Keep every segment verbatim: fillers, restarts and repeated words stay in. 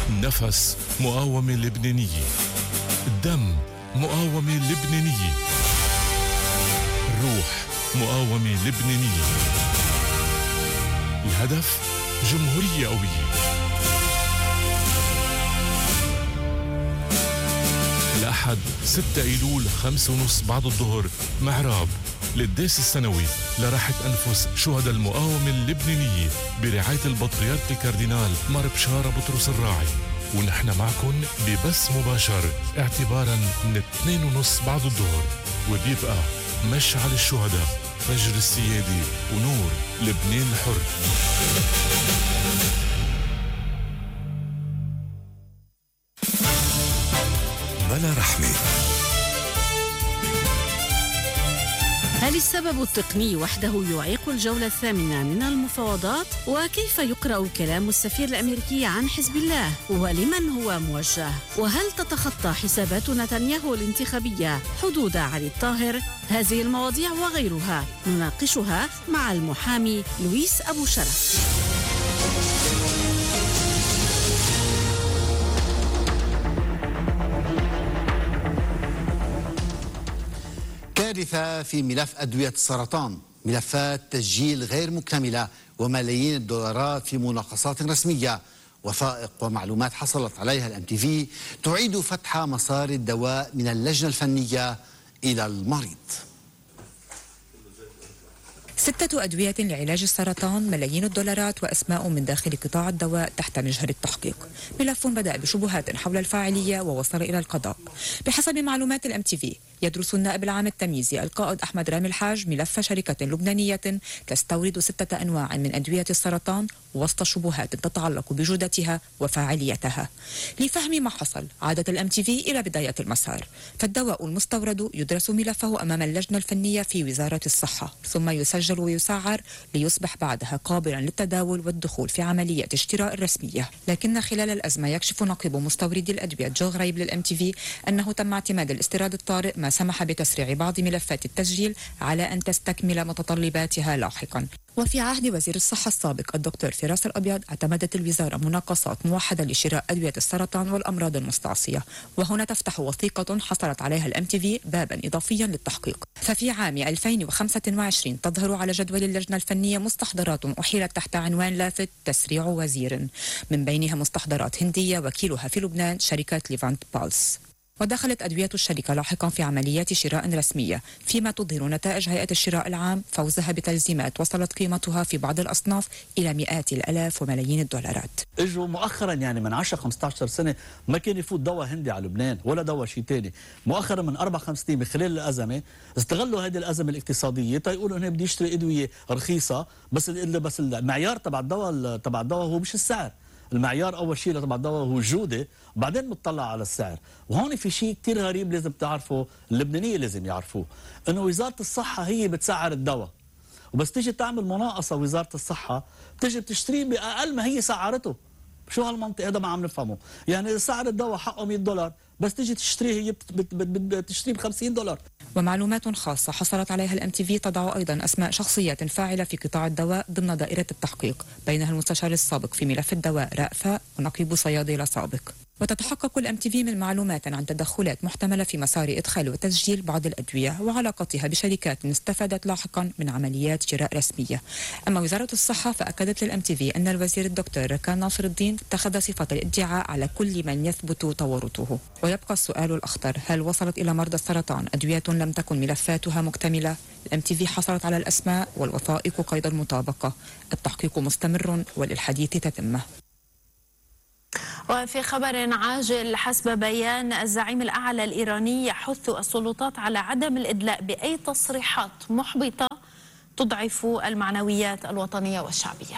نفس مقاومة لبنانية، دم مقاومة لبنانية، روح مقاومة لبنانية. الهدف جمهورية قوية. الأحد ستة أيلول خمسة ونص بعد الظهر معراب للداس السنوي لراحة أنفس شهداء المقاومة اللبنانية برعاية البطريرك الكاردينال مار بشارة بطرس الراعي، ونحن معكم ببث مباشر اعتبارا من اثنين ونص بعد الظهر، وبيبقى مشعل الشهداء، فجر السيادة، ونور لبنان الحر. بلا رحمة. هل السبب التقني وحده يعيق الجولة الثامنة من المفاوضات؟ وكيف يقرأ كلام السفير الأمريكي عن حزب الله؟ ولمن هو موجه؟ وهل تتخطى حسابات نتنياهو الانتخابية حدود علي الطاهر؟ هذه المواضيع وغيرها نناقشها مع المحامي لويس أبو شرف. كارثة في ملف أدوية السرطان، ملفات تسجيل غير مكتملة وملايين الدولارات في مناقصات رسمية، وثائق ومعلومات حصلت عليها الام تي في تعيد فتح مسار الدواء من اللجنة الفنية إلى المريض. ستة أدوية لعلاج السرطان، ملايين الدولارات وأسماء من داخل قطاع الدواء تحت مجهر التحقيق. ملف بدأ بشبهات حول الفاعلية ووصل إلى القضاء. بحسب معلومات الام تي في يدرس النائب العام التمييزي القائد أحمد رامي الحاج ملف شركة لبنانية تستورد ستة أنواع من أدوية السرطان وسط شبهات تتعلق بجودتها وفاعليتها. لفهم ما حصل عادت الام تي في إلى بداية المسار، فالدواء المستورد يدرس ملفه أمام اللجنة الفنية في وزارة الصحة، ثم يسجل ويسعر ليصبح بعدها قابلا للتداول والدخول في عملية اشتراء الرسمية. لكن خلال الأزمة يكشف نقيب مستوردي الأدوية جو غريب للام تي في أنه تم اعتماد الاستيراد الطارئ، ما سمح بتسريع بعض ملفات التسجيل على أن تستكمل متطلباتها لاحقا. وفي عهد وزير الصحة السابق الدكتور فراس الأبيض اعتمدت الوزارة مناقصات موحدة لشراء أدوية السرطان والأمراض المستعصية، وهنا تفتح وثيقة حصلت عليها الام تي في بابا إضافيا للتحقيق. ففي عام ألفين وخمسة وعشرين تظهر على جدول اللجنة الفنية مستحضرات أحيلت تحت عنوان لافت تسريع وزير، من بينها مستحضرات هندية وكيلها في لبنان شركة ليفانت بالس. ودخلت أدوية الشركة لاحقا في عمليات شراء رسمية، فيما تظهر نتائج هيئة الشراء العام فوزها بتلزيمات وصلت قيمتها في بعض الأصناف إلى مئات الألاف وملايين الدولارات. اجوا مؤخرا يعني من عشرة خمسة عشر سنة ما كان يفوت دواء هندي على لبنان ولا دواء شيء ثاني. مؤخرا من أربع خمس سنين خلال الأزمة استغلوا هذه الأزمة الاقتصادية تيقولوا إنه بدي يشتري أدوية رخيصة، بس بس المعيار تبع الدواء تبع الدواء هو مش السعر. المعيار أول شيء تبع الدواء هو الجودة، وبعدين بتطلع على السعر. وهون في شيء كتير غريب لازم تعرفه، اللبنانية لازم يعرفوه، إنه وزارة الصحة هي بتسعر الدواء، وبس تيجي تعمل مناقصة وزارة الصحة بتيجي بتشتريه بأقل ما هي سعرته. شو هالمنطق هذا؟ ما عم نفهمه. يعني سعر الدواء حقه مئة دولار، بس تيجي تشتريه هي بتشتريه ب خمسين دولار. ومعلومات خاصة حصلت عليها الام تي في تضع أيضا أسماء شخصيات فاعلة في قطاع الدواء ضمن دائرة التحقيق، بينها المستشار السابق في ملف الدواء رأفة ونقيب صيادلة سابق. وتتحقق الام تي في من معلومات عن تدخلات محتملة في مسار إدخال وتسجيل بعض الأدوية وعلاقتها بشركات استفادت لاحقا من عمليات شراء رسمية. أما وزارة الصحة فأكدت للام تي في أن الوزير الدكتور ركان ناصر الدين اتخذ صفة الادعاء على كل من يثبت تورطه. ويبقى السؤال الأخطر، هل وصلت إلى مرضى السرطان أدوية لم تكن ملفاتها مكتملة؟ الام تي في حصلت على الأسماء والوثائق قيد المطابقة. التحقيق مستمر وللحديث تتمة. وفي خبر عاجل، حسب بيان الزعيم الأعلى الإيراني يحث السلطات على عدم الإدلاء بأي تصريحات محبطة تضعف المعنويات الوطنية والشعبية.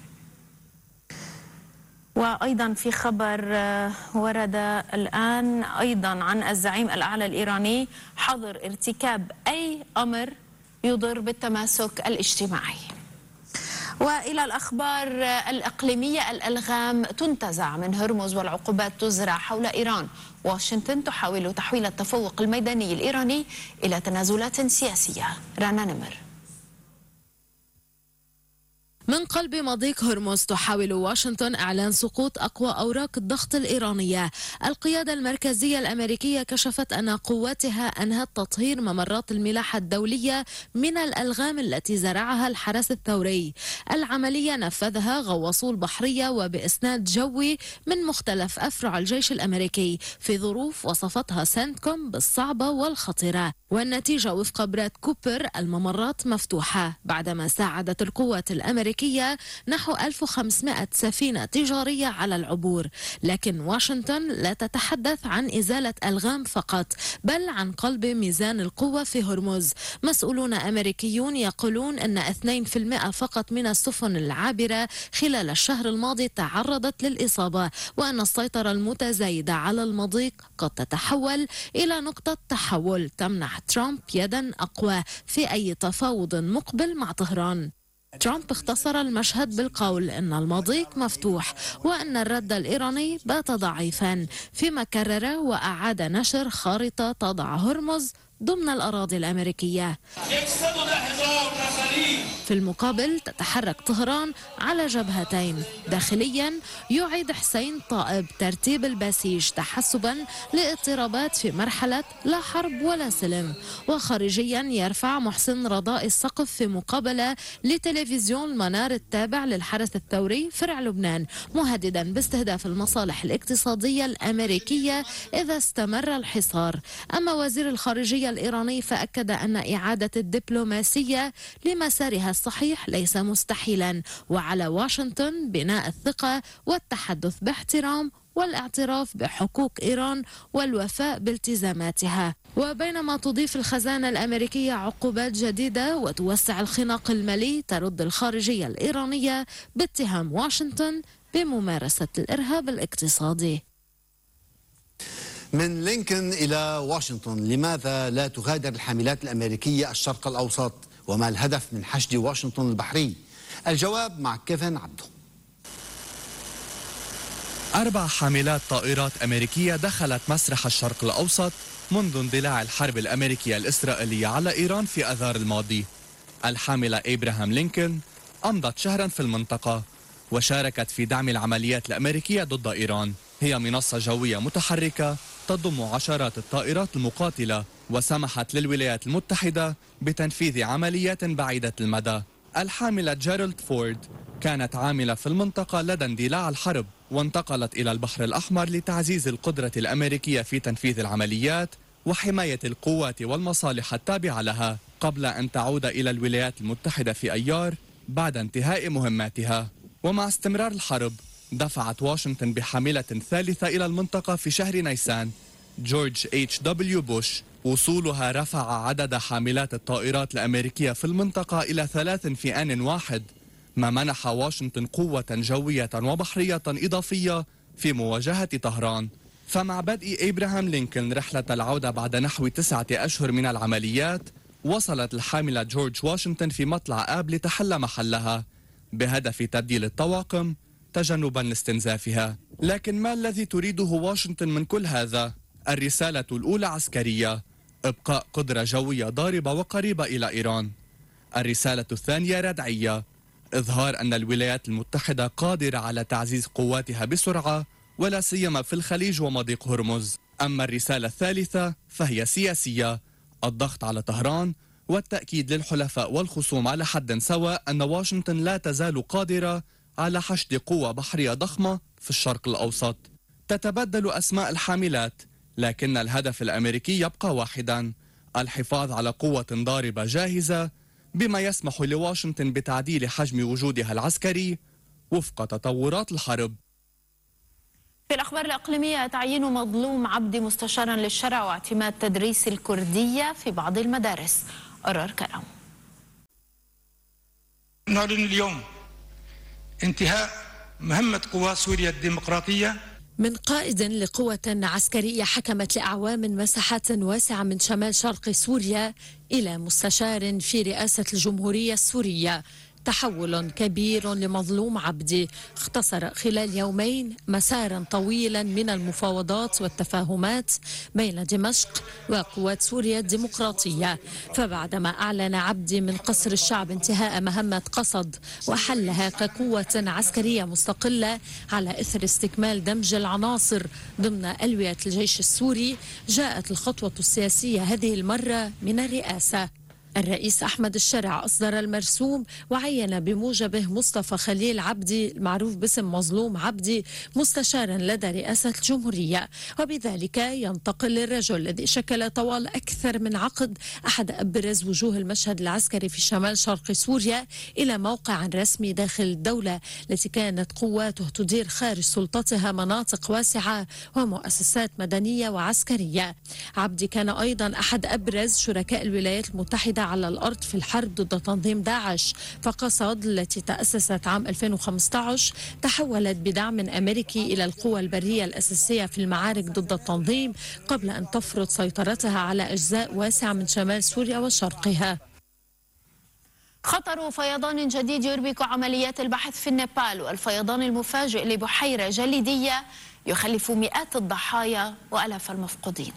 وأيضا في خبر ورد الآن أيضا عن الزعيم الأعلى الإيراني حظر ارتكاب أي أمر يضر بالتماسك الاجتماعي. وإلى الأخبار الإقليمية، الألغام تنتزع من هرمز والعقوبات تزرع حول إيران. واشنطن تحاول تحويل التفوق الميداني الإيراني إلى تنازلات سياسية. رانا نمر. من قلب مضيق هرمز تحاول واشنطن إعلان سقوط أقوى أوراق الضغط الإيرانية. القيادة المركزية الأمريكية كشفت أن قواتها أنهت تطهير ممرات الملاحة الدولية من الألغام التي زرعها الحرس الثوري. العملية نفذها غواصو البحرية وبإسناد جوي من مختلف أفرع الجيش الأمريكي في ظروف وصفتها سنتكوم بالصعبة والخطرة، والنتيجة وفق براد كوبر الممرات مفتوحة بعدما ساعدت القوات الأمريكية نحو ألف وخمسمائة سفينة تجارية على العبور. لكن واشنطن لا تتحدث عن إزالة ألغام فقط، بل عن قلب ميزان القوة في هرمز. مسؤولون أمريكيون يقولون أن اثنين بالمئة فقط من السفن العابرة خلال الشهر الماضي تعرضت للإصابة، وأن السيطرة المتزايدة على المضيق قد تتحول إلى نقطة تحول تمنح ترامب يدا أقوى في أي تفاوض مقبل مع طهران. ترامب اختصر المشهد بالقول أن المضيق مفتوح وأن الرد الإيراني بات ضعيفا، فيما كرر وأعاد نشر خارطة تضع هرمز ضمن الأراضي الأمريكية. في المقابل تتحرك طهران على جبهتين. داخليا يعيد حسين طائب ترتيب البسيج تحسبا لاضطرابات في مرحلة لا حرب ولا سلم، وخارجيا يرفع محسن رضاء السقف في مقابلة لتلفزيون المنار التابع للحرس الثوري فرع لبنان، مهددا باستهداف المصالح الاقتصادية الأمريكية إذا استمر الحصار. أما وزير الخارجية الإيراني فأكد أن إعادة الدبلوماسية لمسارها الصحيح ليس مستحيلا، وعلى واشنطن بناء الثقة والتحدث باحترام والاعتراف بحقوق إيران والوفاء بالتزاماتها. وبينما تضيف الخزانة الأمريكية عقوبات جديدة وتوسع الخناق المالي، ترد الخارجية الإيرانية باتهام واشنطن بممارسة الإرهاب الاقتصادي. من لينكن إلى واشنطن، لماذا لا تغادر الحاملات الأمريكية الشرق الأوسط؟ وما الهدف من حشد واشنطن البحري؟ الجواب مع كيفن عبدو. أربع حاملات طائرات أمريكية دخلت مسرح الشرق الأوسط منذ اندلاع الحرب الأمريكية الإسرائيلية على إيران في أذار الماضي. الحاملة إبراهام لينكولن أمضت شهرا في المنطقة وشاركت في دعم العمليات الأمريكية ضد إيران. هي منصة جوية متحركة تضم عشرات الطائرات المقاتلة، وسمحت للولايات المتحدة بتنفيذ عمليات بعيدة المدى. الحاملة جيرالد فورد كانت عاملة في المنطقة لدى اندلاع الحرب، وانتقلت إلى البحر الأحمر لتعزيز القدرة الأمريكية في تنفيذ العمليات وحماية القوات والمصالح التابعة لها، قبل أن تعود إلى الولايات المتحدة في أيار بعد انتهاء مهماتها. ومع استمرار الحرب دفعت واشنطن بحاملة ثالثة إلى المنطقة في شهر نيسان. جورج إتش دبليو بوش وصولها رفع عدد حاملات الطائرات الأمريكية في المنطقة إلى ثلاث في آن واحد، ما منح واشنطن قوة جوية وبحرية إضافية في مواجهة طهران. فمع بدء إبراهام لينكولن رحلة العودة بعد نحو تسعة أشهر من العمليات، وصلت الحاملة جورج واشنطن في مطلع آب لتحل محلها بهدف تبديل الطواقم تجنبا لاستنزافها. لكن ما الذي تريده واشنطن من كل هذا؟ الرسالة الأولى عسكرية: إبقاء قدرة جوية ضاربة وقريبة إلى إيران. الرسالة الثانية ردعية: إظهار أن الولايات المتحدة قادرة على تعزيز قواتها بسرعة، ولا سيما في الخليج ومضيق هرمز. أما الرسالة الثالثة فهي سياسية: الضغط على طهران والتأكيد للحلفاء والخصوم على حد سواء أن واشنطن لا تزال قادرة على حشد قوة بحرية ضخمة في الشرق الأوسط. تتبدل أسماء الحاملات، لكن الهدف الأمريكي يبقى واحدا: الحفاظ على قوة ضاربة جاهزة، بما يسمح لواشنطن بتعديل حجم وجودها العسكري وفق تطورات الحرب. في الأخبار الإقليمية، تعيين مظلوم عبدي مستشارا للشرع واعتماد تدريس الكردية في بعض المدارس. قرار كرم. نعلن اليوم انتهاء مهمة قوى سوريا الديمقراطية. من قائد لقوة عسكرية حكمت لأعوام مساحات واسعة من شمال شرق سوريا إلى مستشار في رئاسة الجمهورية السورية، تحول كبير لمظلوم عبدي اختصر خلال يومين مسارا طويلا من المفاوضات والتفاهمات بين دمشق وقوات سوريا الديمقراطية. فبعدما أعلن عبدي من قصر الشعب انتهاء مهمة قصد وحلها كقوة عسكرية مستقلة على إثر استكمال دمج العناصر ضمن ألوية الجيش السوري، جاءت الخطوة السياسية هذه المرة من الرئاسة. الرئيس أحمد الشرع أصدر المرسوم وعين بموجبه مصطفى خليل عبدي المعروف باسم مظلوم عبدي مستشارا لدى رئاسة الجمهورية، وبذلك ينتقل الرجل الذي شكل طوال أكثر من عقد أحد أبرز وجوه المشهد العسكري في شمال شرق سوريا إلى موقع رسمي داخل الدولة التي كانت قواته تدير خارج سلطتها مناطق واسعة ومؤسسات مدنية وعسكرية. عبدي كان أيضا أحد أبرز شركاء الولايات المتحدة على الأرض في الحرب ضد تنظيم داعش، فقصد التي تأسست عام ألفين وخمسة عشر تحولت بدعم أمريكي إلى القوى البرية الأساسية في المعارك ضد التنظيم قبل أن تفرض سيطرتها على أجزاء واسعة من شمال سوريا وشرقها. خطر فيضان جديد يربك عمليات البحث في النيبال، والفيضان المفاجئ لبحيرة جليدية يخلف مئات الضحايا وآلاف المفقودين.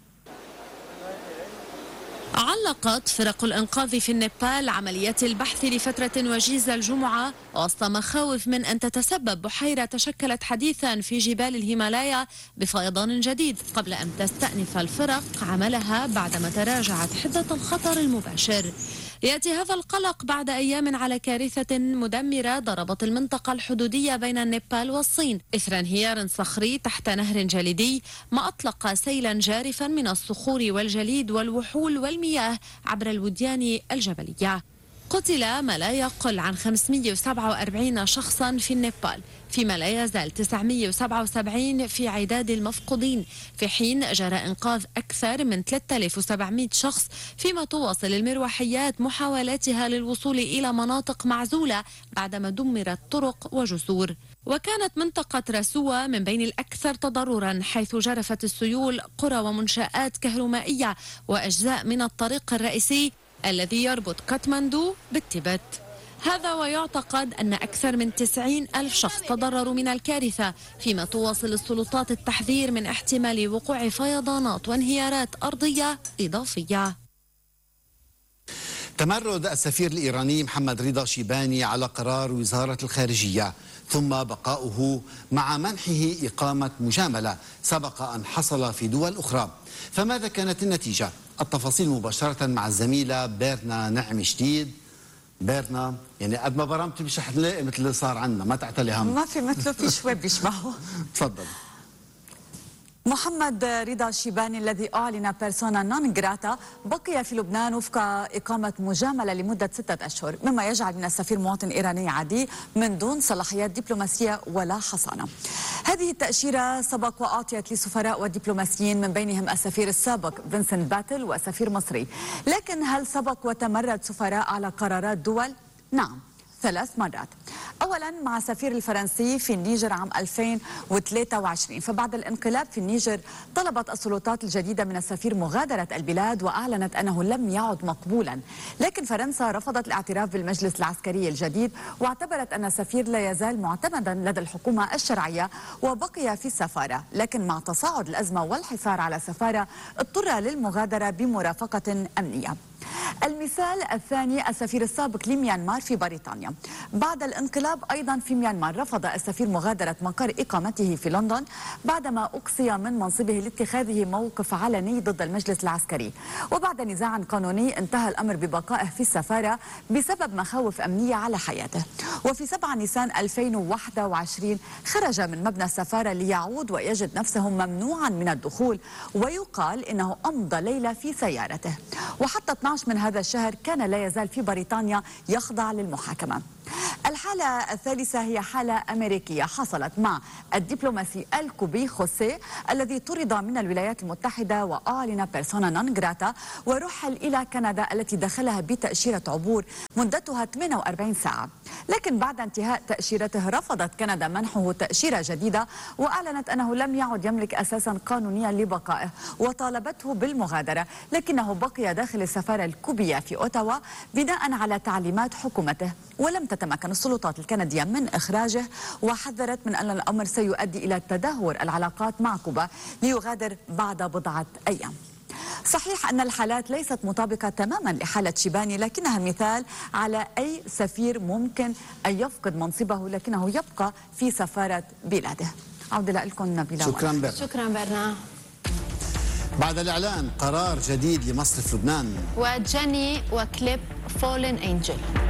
علقت فرق الإنقاذ في النيبال عمليات البحث لفترة وجيزة الجمعة وسط مخاوف من أن تتسبب بحيرة تشكلت حديثا في جبال الهيمالايا بفيضان جديد، قبل أن تستأنف الفرق عملها بعدما تراجعت حدة الخطر المباشر. يأتي هذا القلق بعد أيام على كارثة مدمرة ضربت المنطقة الحدودية بين النيبال والصين إثر انهيار صخري تحت نهر جليدي، ما أطلق سيلا جارفا من الصخور والجليد والوحول والمياه عبر الوديان الجبلية. قتل ما لا يقل عن خمسمئة وسبعة وأربعين شخصا في النيبال، فيما لا يزال تسعمئة وسبعة وسبعين في عداد المفقودين، في حين جرى إنقاذ أكثر من ثلاثة آلاف وسبعمئة شخص، فيما تواصل المروحيات محاولاتها للوصول إلى مناطق معزولة بعدما دمرت طرق وجسور. وكانت منطقة راسوة من بين الأكثر تضررا، حيث جرفت السيول قرى ومنشآت كهرومائية وأجزاء من الطريق الرئيسي الذي يربط كاتماندو بالتبت. هذا ويعتقد أن أكثر من تسعين ألف شخص تضرروا من الكارثة، فيما تواصل السلطات التحذير من احتمال وقوع فيضانات وانهيارات أرضية إضافية. تمرد السفير الإيراني محمد رضا شيباني على قرار وزارة الخارجية، ثم بقاؤه مع منحه إقامة مجاملة سبق أن حصل في دول أخرى. فماذا كانت النتيجة؟ التفاصيل مباشرة مع الزميلة بيرنا نعم جديد. بيرنا، يعني قد ما برمت مش رح نلاقي مثل اللي صار عنا، ما تعتلي هم. ما في مثله، في شوي بيشبهه. تفضل. محمد رضا شيباني الذي أعلن بيرسونا نون جراتا بقي في لبنان وفق إقامة مجاملة لمدة ستة أشهر، مما يجعل من السفير مواطن إيراني عادي من دون صلاحيات دبلوماسية ولا حصانة. هذه التأشيرة سبق وأعطيت لسفراء ودبلوماسيين من بينهم السفير السابق فينسنت باتل وسفير مصري، لكن هل سبق وتمرد سفراء على قرارات دول؟ نعم، ثلاث مرات. أولا مع السفير الفرنسي في النيجر عام ألفين وثلاثة وعشرين، فبعد الانقلاب في النيجر طلبت السلطات الجديدة من السفير مغادرة البلاد وأعلنت أنه لم يعد مقبولا، لكن فرنسا رفضت الاعتراف بالمجلس العسكري الجديد واعتبرت أن السفير لا يزال معتمدا لدى الحكومة الشرعية وبقي في السفارة، لكن مع تصاعد الأزمة والحصار على السفارة اضطر للمغادرة بمرافقة أمنية. المثال الثاني السفير السابق لميانمار في بريطانيا، بعد الانقلاب أيضا في ميانمار رفض السفير مغادرة مقر إقامته في لندن بعدما أقصي من منصبه لاتخاذه موقف علني ضد المجلس العسكري، وبعد نزاع قانوني انتهى الأمر ببقائه في السفارة بسبب مخاوف أمنية على حياته. وفي سبعة نيسان ألفين وواحد وعشرين خرج من مبنى السفارة ليعود ويجد نفسه ممنوعا من الدخول، ويقال إنه أمضى ليلة في سيارته، وحتى اثني عشر من هذا الشهر كان لا يزال في بريطانيا يخضع للمحاكمة. الحالة الثالثة هي حالة أمريكية حصلت مع الدبلوماسي الكوبي خوسيه الذي طرد من الولايات المتحدة وأعلن بيرسونا نون جراتا ورحل إلى كندا التي دخلها بتأشيرة عبور مدتها ثمانية وأربعين ساعة، لكن بعد انتهاء تأشيرته رفضت كندا منحه تأشيرة جديدة وأعلنت أنه لم يعد يملك أساسا قانونيا لبقائه وطالبته بالمغادرة، لكنه بقي داخل السفارة الكوبية في أوتاوا بناء على تعليمات حكومته، ولم تتمكن السلطات الكندية من إخراجه وحذرت من أن الأمر سيؤدي إلى تدهور العلاقات مع كوبا ليغادر بعد بضعة أيام. صحيح أن الحالات ليست مطابقة تماما لحالة شيباني، لكنها مثال على أي سفير ممكن أن يفقد منصبه لكنه يبقى في سفارة بلاده. عودة لكم نبيلة. شكرا برنا. شكرا برنا. بعد الإعلان قرار جديد لمصرف لبنان وجاني وكليب فولن أنجل.